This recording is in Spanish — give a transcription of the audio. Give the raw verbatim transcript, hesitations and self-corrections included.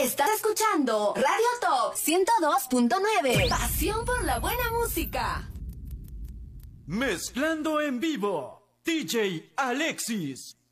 Estás escuchando Radio Top ciento dos punto nueve. Pasión por la buena música. Mezclando en vivo, D J Alexis.